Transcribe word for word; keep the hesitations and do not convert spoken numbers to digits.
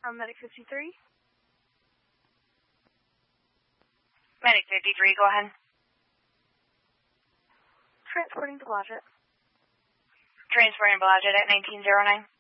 Um, Medic fifty-three. Medic fifty-three, go ahead. Transporting to Blodgett. Transporting Blodgett at nineteen oh nine.